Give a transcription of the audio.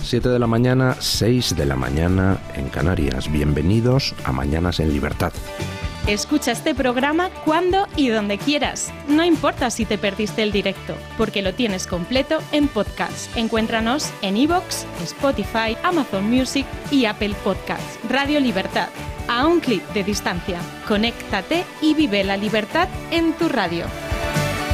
7 de la mañana, 6 de la mañana en Canarias. Bienvenidos a Mañanas en Libertad. Escucha este programa cuando y donde quieras. No importa si te perdiste el directo, porque lo tienes completo en podcast. Encuéntranos en iVoox, Spotify, Amazon Music y Apple Podcasts. Radio Libertad, a un clic de distancia. Conéctate y vive la libertad en tu radio.